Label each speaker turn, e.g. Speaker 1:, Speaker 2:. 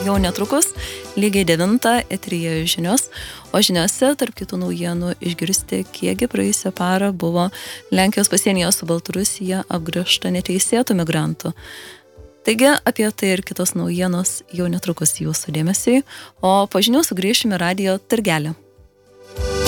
Speaker 1: jau netrukus, lygiai 9 eteryje žinios, o žiniose tarp kitų naujienų išgirsti, kiekgi praėjusią parą buvo Lenkijos pasienyje su Baltarusija apgręžta neteisėtų migrantų. Taigi apie tai ir kitos naujienos jau netrukus jūsų dėmesiui, o po žinių sugrįšime radijo Turgelį.